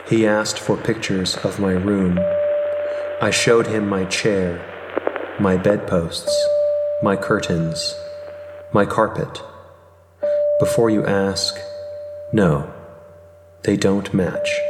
He asked for pictures of my room. I showed him my chair, my bedposts, my curtains, my carpet. Before you ask, no, they don't match.